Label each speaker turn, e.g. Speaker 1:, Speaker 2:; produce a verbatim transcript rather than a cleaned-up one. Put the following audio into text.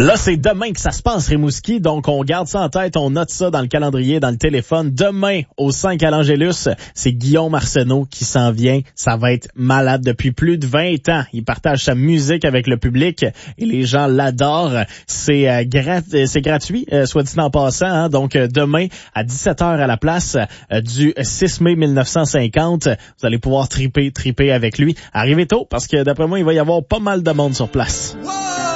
Speaker 1: Là, c'est demain que ça se passe, Rimouski, donc on garde ça en tête, on note ça dans le calendrier, dans le téléphone. Demain, au cinq à l'Angélus, c'est Guillaume Arsenault qui s'en vient. Ça va être malade depuis plus de vingt ans. Il partage sa musique avec le public et les gens l'adorent. C'est, euh, grat- c'est gratuit, euh, soit dit en passant. Hein? Donc, euh, demain, à dix-sept heures à la place euh, du six mai mille neuf cent cinquante, vous allez pouvoir triper, triper avec lui. Arrivez tôt, parce que d'après moi, il va y avoir pas mal de monde sur place.